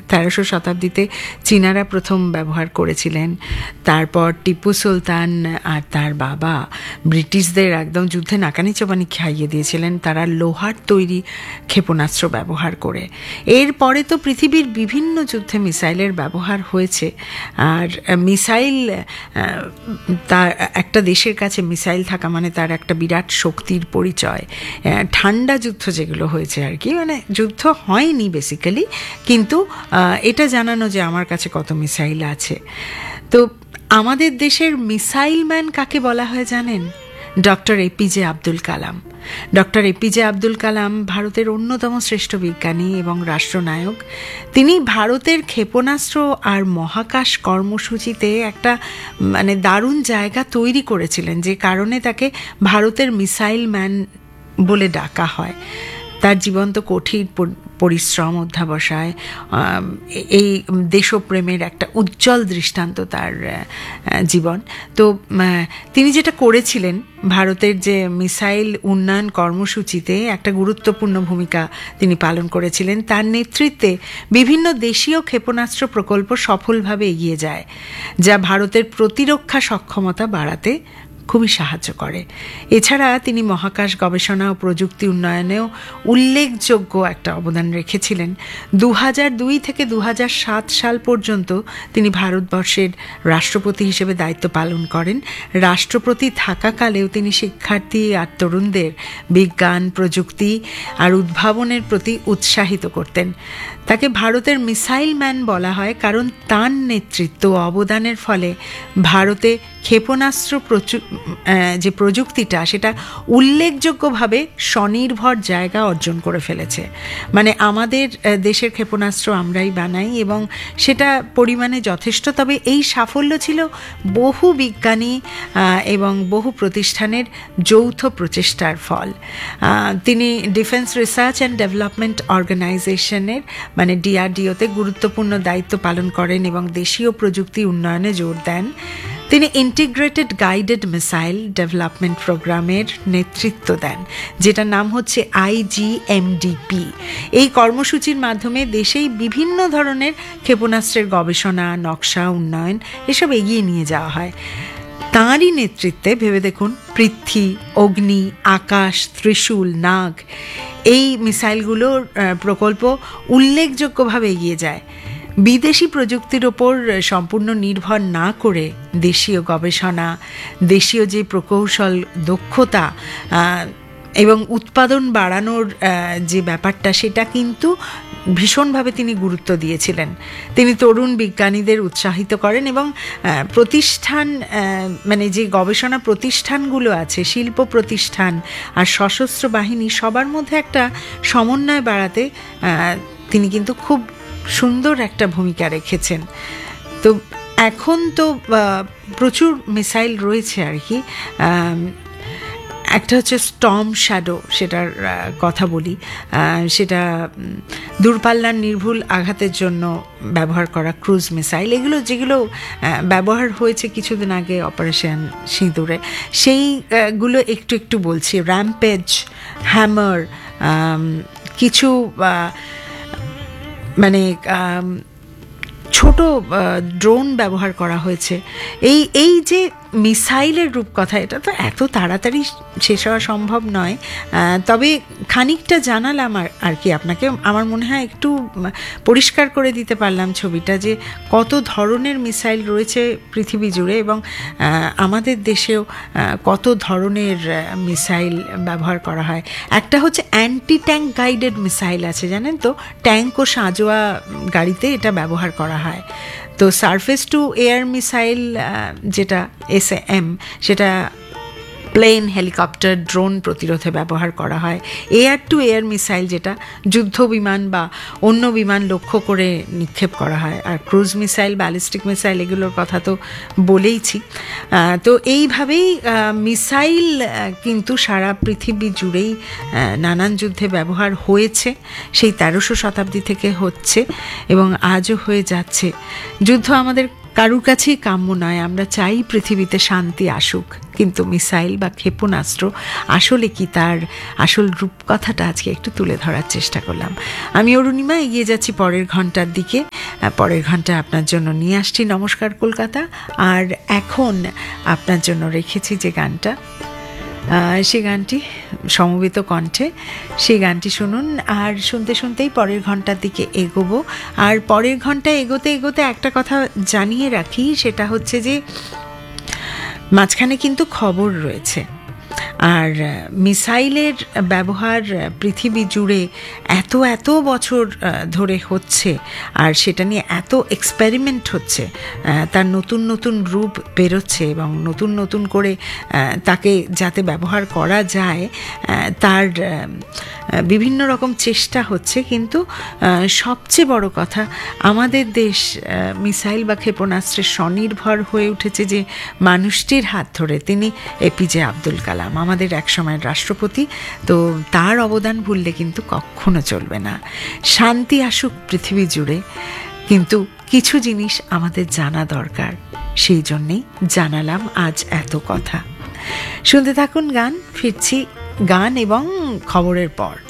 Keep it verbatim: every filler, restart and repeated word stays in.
তেরোশো শতাব্দীতে চীনারা প্রথম ব্যবহার করেছিলেন। তারপর টিপু সুলতান আর তার বাবা ব্রিটিশদের একদম যুদ্ধে নাকানি চোবানি খাইয়ে দিয়েছিলেন তারা লোহার তৈরি ক্ষেপণাস্ত্র ব্যবহার করে। এরপরে তো পৃথিবীর বিভিন্ন যুদ্ধে মিসাইলের ব্যবহার হয়েছে। আর মিসাইল, তার একটা দেশের কাছে মিসাইল থাকা মানে তার একটা বিরাট শক্তির পরিচয়। ঠান্ডা যুদ্ধ যেগুলো হয়েছে আর কি, মানে যুদ্ধ হয়নি বেসিক্যালি, কিন্তু এটা জানানো যে আমার কাছে কত মিসাইল আছে। তো আমাদের দেশের মিসাইল ম্যান কাকে বলা হয় জানেন? Doctor APJ Abdul Kalam. Doctor APJ Abdul Kalam ভারতের অন্যতম শ্রেষ্ঠ বিজ্ঞানী এবং রাষ্ট্রনায়ক। তিনি ভারতের ক্ষেপণাস্ত্র আর মহাকাশ কর্মসূচিতে একটা মানে দারুণ জায়গা তৈরি করেছিলেন, যে কারণে তাকে ভারতের মিসাইল ম্যান বলে ডাকা হয়। তার জীবন্ত কঠিন পরিশ্রম, অধ্যাবসায়, এই দেশপ্রেমের একটা উজ্জ্বল দৃষ্টান্ত তার জীবন। তো তিনি যেটা করেছিলেন, ভারতের যে মিসাইল উন্নয়ন কর্মসূচিতে একটা গুরুত্বপূর্ণ ভূমিকা তিনি পালন করেছিলেন। তার নেতৃত্বে বিভিন্ন দেশীয় ক্ষেপণাস্ত্র প্রকল্প সফলভাবে এগিয়ে যায়, যা ভারতের প্রতিরক্ষা সক্ষমতা বাড়াতে খুবই সাহায্য করে। এছাড়া তিনি মহাকাশ গবেষণা ও প্রযুক্তি উন্নয়নেও উল্লেখযোগ্য একটা অবদান রেখেছিলেন। দু হাজার দুই থেকে দু হাজার সাত সাল পর্যন্ত তিনি ভারতবর্ষের রাষ্ট্রপতি হিসেবে দায়িত্ব পালন করেন। রাষ্ট্রপতি থাকাকালেও তিনি শিক্ষার্থী আর তরুণদের বিজ্ঞান, প্রযুক্তি আর উদ্ভাবনের প্রতি উৎসাহিত করতেন। তাকে ভারতের মিসাইল ম্যান বলা হয় কারণ তার নেতৃত্ব অবদানের ফলে ভারতে ক্ষেপণাস্ত্র যে প্রযুক্তিটা সেটা উল্লেখযোগ্যভাবে স্বনির্ভর জায়গা অর্জন করে ফেলেছে। মানে আমাদের দেশের ক্ষেপণাস্ত্র আমরাই বানাই এবং সেটা পরিমাণে যথেষ্ট। তবে এই সাফল্য ছিল বহু বিজ্ঞানী এবং বহু প্রতিষ্ঠানের যৌথ প্রচেষ্টার ফল। তিনি ডিফেন্স রিসার্চ অ্যান্ড ডেভেলপমেন্ট অর্গানাইজেশনের মানে ডিআরডিওতে গুরুত্বপূর্ণ দায়িত্ব পালন করেন এবং দেশীয় প্রযুক্তি উন্নয়নে জোর দেন। তিনি ইন্টিগ্রেটেড গাইডেড মিসাইল ডেভেলপমেন্ট প্রোগ্রামের নেতৃত্ব দেন, যেটার নাম হচ্ছে আইজিএমডিপি। এই কর্মসূচির মাধ্যমে দেশেই বিভিন্ন ধরনের ক্ষেপণাস্ত্রের গবেষণা, নকশা, উন্নয়ন এসব এগিয়ে নিয়ে যাওয়া হয়। তাঁরই নেতৃত্বে ভেবে দেখুন, পৃথ্বী, অগ্নি, আকাশ, ত্রিশূল, নাগ, এই মিসাইলগুলোর প্রকল্প উল্লেখযোগ্যভাবে এগিয়ে যায়। বিদেশি প্রযুক্তির ওপর সম্পূর্ণ নির্ভর না করে দেশীয় গবেষণা, দেশীয় যে প্রকৌশল, দক্ষতা এবং উৎপাদন বাড়ানোর যে ব্যাপারটা, সেটা কিন্তু ভীষণভাবে তিনি গুরুত্ব দিয়েছিলেন। তিনি তরুণ বিজ্ঞানীদের উৎসাহিত করেন এবং প্রতিষ্ঠান মানে যে গবেষণা প্রতিষ্ঠানগুলো আছে, শিল্প প্রতিষ্ঠান আর সশস্ত্র বাহিনী, সবার মধ্যে একটা সমন্বয় বাড়াতে তিনি কিন্তু খুব সুন্দর একটা ভূমিকা রেখেছেন। তো এখন তো প্রচুর মিসাইল রয়েছে আর কি। একটা হচ্ছে স্টর্ম শ্যাডো, সেটার কথা বলি। সেটা দূরপাল্লার নির্ভুল আঘাতের জন্য ব্যবহার করা ক্রুজ মিসাইল, এগুলো যেগুলো ব্যবহার হয়েছে কিছুদিন আগে অপারেশন সিঁদুরে, সেইগুলো একটু একটু বলছি। র্যাম্পেজ, হ্যামার, কিছু মানে ছোট ড্রোন ব্যবহার করা হয়েছে। এই এই যে মিসাইলের রূপকথা, এটা তো এত তাড়াতাড়ি শেষ হওয়া সম্ভব নয়, তবে খানিকটা জানালাম আর আর কি আপনাকে। আমার মনে হয় একটু পরিষ্কার করে দিতে পারলাম ছবিটা, যে কত ধরনের মিসাইল রয়েছে পৃথিবী জুড়ে এবং আমাদের দেশেও কত ধরনের মিসাইল ব্যবহার করা হয়। একটা হচ্ছে অ্যান্টি ট্যাঙ্ক গাইডেড মিসাইল আছে, জানেন তো, ট্যাঙ্ক ও সাঁজোয়া গাড়িতে এটা ব্যবহার করা হয়। তো সারফেস টু এয়ার মিসাইল যেটা এস এম, সেটা প্লেন, হেলিকপ্টার, ড্রোন প্রতিরোধে ব্যবহার করা হয়। এয়ার টু এয়ার মিসাইল যেটা যুদ্ধ বিমান বা অন্য বিমান লক্ষ্য করে নিক্ষেপ করা হয়। আর ক্রুজ মিসাইল, ব্যালিস্টিক মিসাইল, এগুলোর কথা তো বলেইছি। তো এইভাবেই মিসাইল কিন্তু সারা পৃথিবী জুড়েই নানান যুদ্ধে ব্যবহার হয়েছে। সেই তেরোশো শতাব্দী থেকে হচ্ছে এবং আজও হয়ে যাচ্ছে। যুদ্ধ আমাদের কারুর কাছেই কাম্য নয়। আমরা চাই পৃথিবীতে শান্তি আসুক, কিন্তু মিসাইল বা ক্ষেপণাস্ত্র আসলে কি, তার আসল রূপকথাটা আজকে একটু তুলে ধরার চেষ্টা করলাম। আমি অরুণিমা, এগিয়ে যাচ্ছি পরের ঘন্টার দিকে। পরের ঘন্টা আপনার জন্য নিয়ে আসছি নমস্কার কলকাতা। আর এখন আপনার জন্য রেখেছি যে গানটা, সেই গানটি সমবেত কণ্ঠে, সেই গানটি শুনুন। আর শুনতে শুনতেই পরের ঘন্টার দিকে এগোবো। আর পরের ঘন্টা এগোতে এগোতে একটা কথা জানিয়ে রাখি, সেটা হচ্ছে যে মাঝখানে কিন্তু খবর রয়েছে। আর মিসাইলের ব্যবহার পৃথিবী জুড়ে এত এত বছর ধরে হচ্ছে, আর সেটা নিয়ে এত এক্সপেরিমেন্ট হচ্ছে, তার নতুন নতুন রূপ বেরোচ্ছে এবং নতুন নতুন করে তাকে যাতে ব্যবহার করা যায় তার বিভিন্ন রকম চেষ্টা হচ্ছে। কিন্তু সবচেয়ে বড় কথা, আমাদের দেশ মিসাইল বা ক্ষেপণাস্ত্রের স্বনির্ভর হয়ে উঠেছে যে মানুষটির হাত ধরে, তিনি এপিজে আব্দুল কালাম, আমাদের একসময়ের রাষ্ট্রপতি। তো তার অবদান ভুললে কিন্তু কখনো চলবে না। শান্তি আসুক পৃথিবী জুড়ে, কিন্তু কিছু জিনিস আমাদের জানা দরকার, সেই জন্যেই জানালাম আজ এত কথা। শুনতে থাকুন গান, ফিরছি গান এবং খবরের পর।